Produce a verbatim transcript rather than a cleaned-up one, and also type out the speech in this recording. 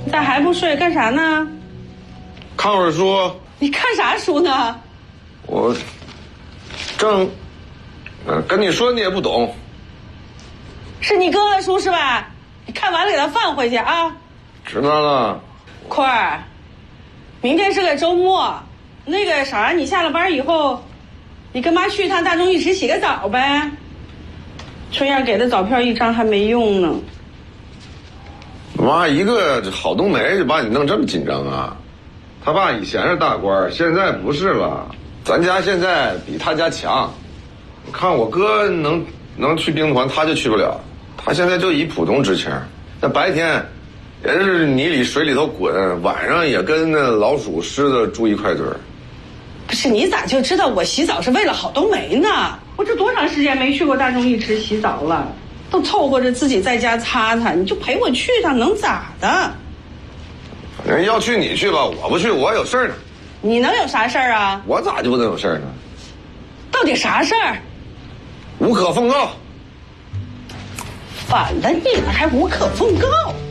咋还不睡？干啥呢？ 看会儿书。 你看啥书呢？ 我正，嗯，跟你说你也不懂。 是你哥的书是吧？你看完了给他放回去啊。 知道了。 坤儿，明天是个周末，那个啥，你下了班以后，你跟妈去一趟大众浴池洗个澡呗。春燕给的澡票一张还没用呢。 妈，一个好冬梅就把你弄这么紧张啊？他爸以前是大官，现在不是了。咱家现在比他家强。你看我哥能能去兵团，他就去不了。他现在就以普通职称，那白天也是泥里水里头滚，晚上也跟那老鼠狮子住一块堆儿。 不是，你咋就知道我洗澡是为了好冬梅呢？我这多长时间没去过大众浴池洗澡了，都凑合着自己在家擦擦，你就陪我去一趟，能咋的？ 反正要去你去吧，我不去，我有事儿呢。 你能有啥事儿啊？ 我咋就不能有事儿呢？ 到底啥事儿？ 无可奉告。 反了你了，还无可奉告？